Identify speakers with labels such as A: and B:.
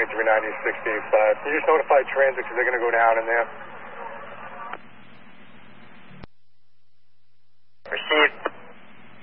A: 390, 65. Can you just notify transit because they're going to go down in there?